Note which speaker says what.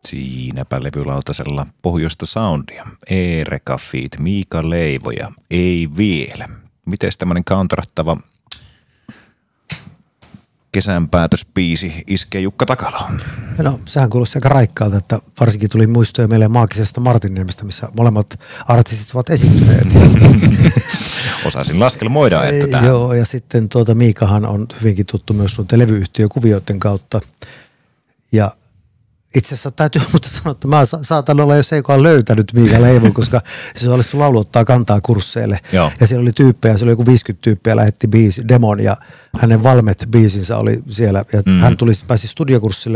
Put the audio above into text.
Speaker 1: Siinäpä levylautasella pohjoista soundia. Eereka feat. Miika Leivoja. Ei vielä. Mites tämmönen countrattava kesänpäätöspiisi iskee Jukka Takaloon?
Speaker 2: No, sehän kuulosti aika raikkaalta, että varsinkin tuli muistoja meille maagisesta Martinniemestä, missä molemmat artistit ovat esiintyneet.
Speaker 1: Osasin laskelmoida, että tähän.
Speaker 2: Joo, ja sitten Miikahan on hyvinkin tuttu myös noiden levyyhtiökuvioiden kautta. Ja itse asiassa täytyy mutta sanoa, että mä saatan olla jo se, joka on löytänyt Miika Leivon, koska se osallistui Laulu ottaa kantaa kursseille.
Speaker 1: Joo.
Speaker 2: Ja siellä oli tyyppejä, se oli joku 50 tyyppiä, lähetti demon ja hänen Valmet-biisinsä oli siellä. Ja hän pääsi studiokurssille